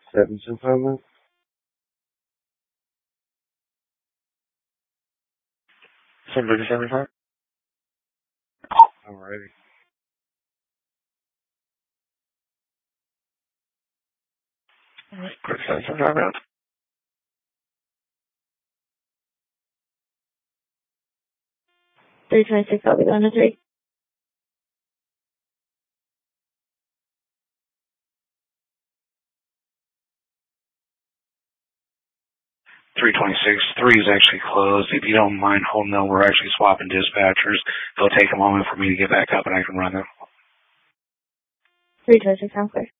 765. Somebody 75. Alrighty. Alright, quick 775 round. 326, I'll be going to 3. 326, 3 is actually closed. If you don't mind holding on, we're actually swapping dispatchers. It'll take a moment for me to get back up and I can run them. 326, sounds clear.